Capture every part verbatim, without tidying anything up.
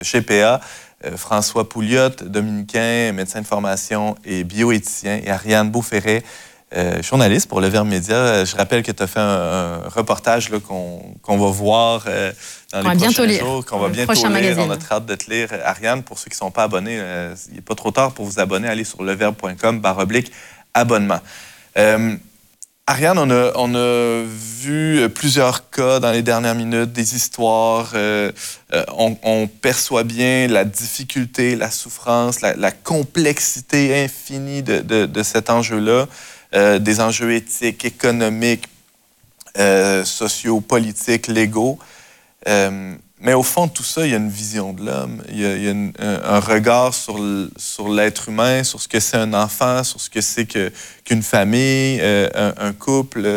Chez P A, euh, François Pouliot, dominicain, médecin de formation et bioéthicien, et Ariane Beauferret, euh, journaliste pour Le Verbe Média. Je rappelle que tu as fait un, un reportage là, qu'on, qu'on va voir euh, dans on les prochains lire. jours, qu'on va bientôt lire. Magazine. On a très hâte de te lire. Ariane, pour ceux qui ne sont pas abonnés, euh, il n'est pas trop tard pour vous abonner. Allez sur leverbe point com barre oblique abonnement. Euh, Ariane, on a, on a vu plusieurs cas dans les dernières minutes, des histoires. Euh, euh, on, on perçoit bien la difficulté, la souffrance, la, la complexité infinie de, de, de cet enjeu-là, euh, des enjeux éthiques, économiques, euh, sociaux, politiques, légaux. Euh, mais au fond de tout ça, il y a une vision de l'homme, il y a, il y a une, un, un regard sur, le, sur l'être humain, sur ce que c'est un enfant, sur ce que c'est que, qu'une famille, euh, un, un couple.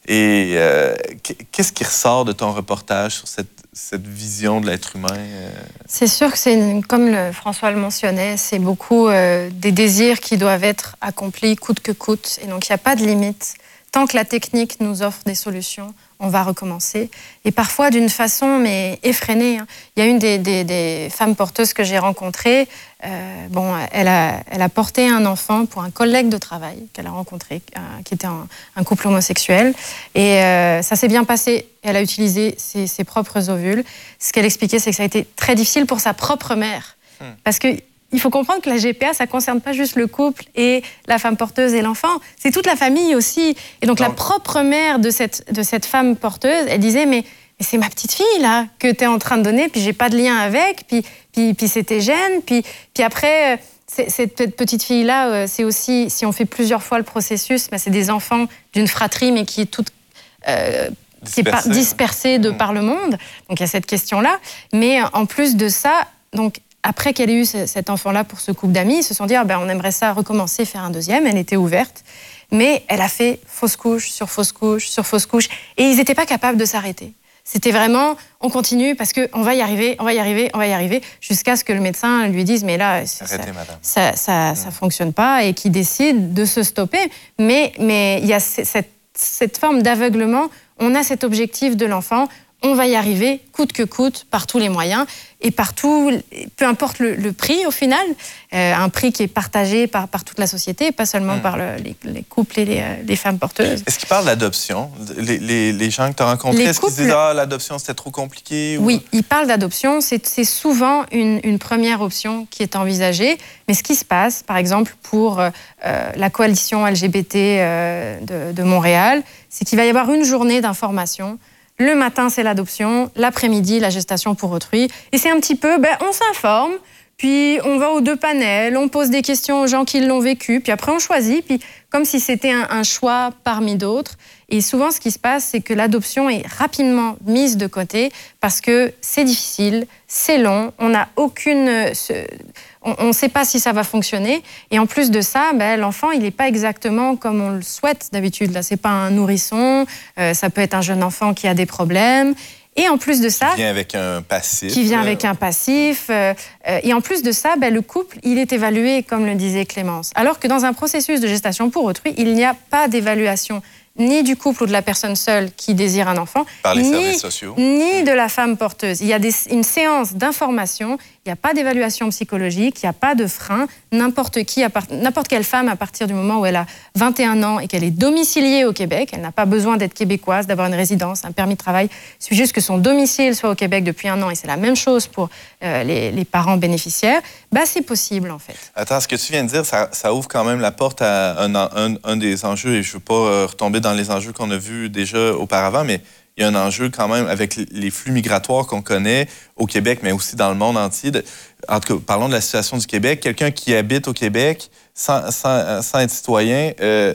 Et euh, qu'est-ce qui ressort de ton reportage sur cette, cette vision de l'être humain? Euh... C'est sûr que c'est, comme le, François le mentionnait, c'est beaucoup euh, des désirs qui doivent être accomplis coûte que coûte. Et donc, il n'y a pas de limite. Tant que la technique nous offre des solutions, on va recommencer. Et parfois d'une façon, mais effrénée. Hein. Il y a une des, des, des femmes porteuses que j'ai rencontrées. Euh, bon, elle a, elle a porté un enfant pour un collègue de travail qu'elle a rencontré, euh, qui était un, un couple homosexuel. Et euh, ça s'est bien passé. Elle a utilisé ses, ses propres ovules. Ce qu'elle expliquait, c'est que ça a été très difficile pour sa propre mère. Hmm. Parce que il faut comprendre que la G P A, ça ne concerne pas juste le couple et la femme porteuse et l'enfant, c'est toute la famille aussi. Et donc, donc la propre mère de cette, de cette femme porteuse, elle disait, mais, mais c'est ma petite fille, là, que tu es en train de donner, puis j'ai pas de lien avec, puis, puis, puis c'était gêne, puis, puis après, c'est, cette petite fille-là, c'est aussi, si on fait plusieurs fois le processus, ben c'est des enfants d'une fratrie, mais qui est toute... Euh, qui est par, dispersée de mmh. par le monde. Donc, il y a cette question-là. Mais en plus de ça, donc... Après qu'elle ait eu cet enfant-là pour ce couple d'amis, ils se sont dit ah ben, on aimerait ça recommencer, faire un deuxième. Elle était ouverte, mais elle a fait fausse couche sur fausse couche sur fausse couche. Et ils n'étaient pas capables de s'arrêter. C'était vraiment, on continue parce qu'on va y arriver, on va y arriver, on va y arriver, jusqu'à ce que le médecin lui dise mais là, ça ça, ça, ça fonctionne pas, et qu'il décide de se stopper. Mais mais il y a cette, cette forme d'aveuglement. On a cet objectif de l'enfant. On va y arriver, coûte que coûte, par tous les moyens, et partout, peu importe le, le prix au final, euh, un prix qui est partagé par, par toute la société, pas seulement mmh. par le, les, les couples et les, les femmes porteuses. Est-ce qu'ils parlent d'adoption? Les, les, les gens que tu as rencontrés, les est-ce couples... qu'ils disent ah, l'adoption c'était trop compliqué? Ou... Oui, ils parlent d'adoption, c'est, c'est souvent une, une première option qui est envisagée, mais ce qui se passe, par exemple, pour euh, la coalition L G B T euh, de, de Montréal, c'est qu'il va y avoir une journée d'information. Le matin, c'est l'adoption. L'après-midi, la gestation pour autrui. Et c'est un petit peu, ben, on s'informe, puis on va aux deux panels, on pose des questions aux gens qui l'ont vécu, puis après on choisit, puis comme si c'était un, un choix parmi d'autres. Et souvent, ce qui se passe, c'est que l'adoption est rapidement mise de côté parce que c'est difficile, c'est long, on n'a aucune... On ne sait pas si ça va fonctionner. Et en plus de ça, ben, l'enfant, il n'est pas exactement comme on le souhaite d'habitude. Là, ce n'est pas un nourrisson, euh, ça peut être un jeune enfant qui a des problèmes. Et en plus de ça... Qui vient avec un passif. Qui vient avec un passif. Euh, euh, et en plus de ça, ben, le couple, il est évalué, comme le disait Clémence. Alors que dans un processus de gestation pour autrui, il n'y a pas d'évaluation ni du couple ou de la personne seule qui désire un enfant, par les ni, services sociaux. ni de la femme porteuse. Il y a des, une séance d'information, il n'y a pas d'évaluation psychologique, il n'y a pas de frein. N'importe qui, n'importe quelle femme, à partir du moment où elle a vingt et un ans et qu'elle est domiciliée au Québec, elle n'a pas besoin d'être québécoise, d'avoir une résidence, un permis de travail. Il suffit juste que son domicile soit au Québec depuis un an, et c'est la même chose pour euh, les, les parents bénéficiaires. Bah, c'est possible, en fait. Attends, ce que tu viens de dire, ça, ça ouvre quand même la porte à un, un, un des enjeux, et je ne veux pas euh, retomber dans les enjeux qu'on a vus déjà auparavant, mais il y a un enjeu quand même avec les flux migratoires qu'on connaît au Québec, mais aussi dans le monde entier. De, en tout cas, parlons de la situation du Québec. Quelqu'un qui habite au Québec sans, sans, sans être citoyen, euh,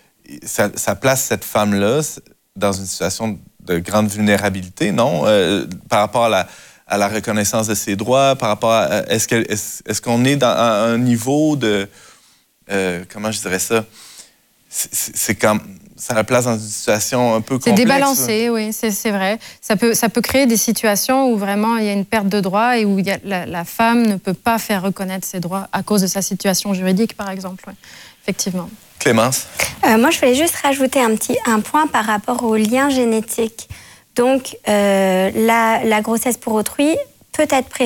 ça, ça place cette femme-là dans une situation de grande vulnérabilité, non? Euh, par rapport à la, à la reconnaissance de ses droits, par rapport à... Est-ce, que, est-ce, est-ce qu'on est dans un niveau de... Euh, comment je dirais ça? C'est, c'est, c'est comme... Ça la place dans une situation un peu complexe. C'est débalancé, oui, c'est, c'est vrai. Ça peut, ça peut créer des situations où vraiment il y a une perte de droits et où il y a, la, la femme ne peut pas faire reconnaître ses droits à cause de sa situation juridique, par exemple. Ouais. Effectivement. Clémence? euh, Moi, je voulais juste rajouter un petit un point par rapport au lien génétique. Donc, euh, la, la grossesse pour autrui peut être préférée